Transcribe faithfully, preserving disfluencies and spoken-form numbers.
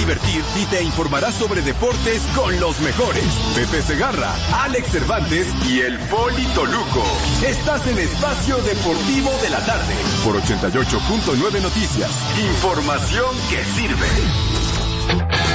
divertir y te informarás sobre deportes con los mejores. Pepe Segarra, Alex Cervantes y el Poli Toluco. Estás en Espacio Deportivo de la Tarde por ochenta y ocho punto nueve Noticias. Información que sirve.